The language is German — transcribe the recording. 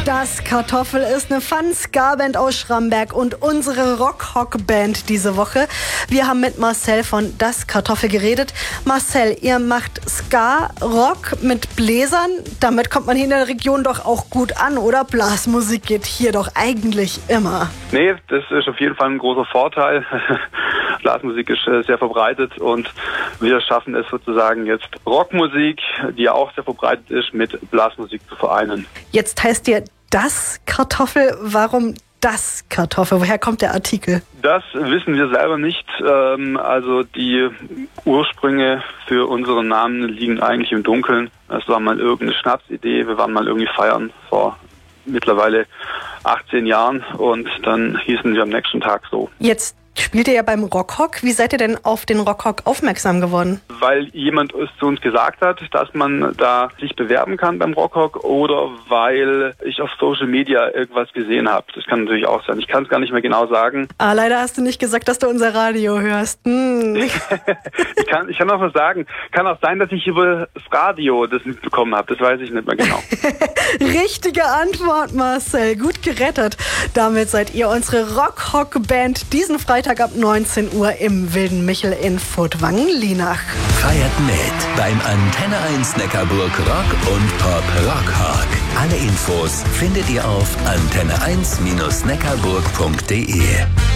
Das Kartoffel ist eine Fun-Ska-Band aus Schramberg und unsere Rock-Hock-Band diese Woche. Wir haben mit Marcel von Das Kartoffel geredet. Marcel, ihr macht Ska-Rock mit Bläsern. Damit kommt man hier in der Region doch auch gut an, oder? Blasmusik geht hier doch eigentlich immer. Nee, das ist auf jeden Fall ein großer Vorteil. Blasmusik ist sehr verbreitet und wir schaffen es sozusagen jetzt Rockmusik, die ja auch sehr verbreitet ist, mit Blasmusik zu vereinen. Jetzt heißt ihr Das Kartoffel. Warum Das Kartoffel? Woher kommt der Artikel? Das wissen wir selber nicht. Also die Ursprünge für unseren Namen liegen eigentlich im Dunkeln. Es war mal irgendeine Schnapsidee. Wir waren mal irgendwie feiern vor mittlerweile 18 Jahren und dann hießen wir am nächsten Tag so. Jetzt spielt ihr ja beim Rockhock. Wie seid ihr denn auf den Rockhock aufmerksam geworden? Weil jemand es zu uns gesagt hat, dass man da sich bewerben kann beim Rockhock oder weil ich auf Social Media irgendwas gesehen habe. Das kann natürlich auch sein. Ich kann es gar nicht mehr genau sagen. Leider hast du nicht gesagt, dass du unser Radio hörst. Ich kann auch was sagen. Kann auch sein, dass ich über das Radio das mitbekommen habe. Das weiß ich nicht mehr genau. Richtige Antwort, Marcel. Gut gerettet. Damit seid ihr unsere Rockhock-Band diesen Freitag ab 19 Uhr im Wilden Michel in Furtwangen-Lienach. Feiert mit beim Antenne 1 Neckarburg Rock und Pop Rockhock. Alle Infos findet ihr auf antenne1-neckarburg.de.